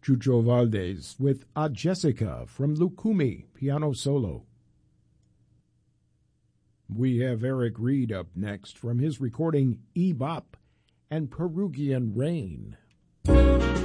Chucho Valdez with A Jessica from Lukumi, piano solo. We have Eric Reed up next from his recording E-Bop and Perugian Rain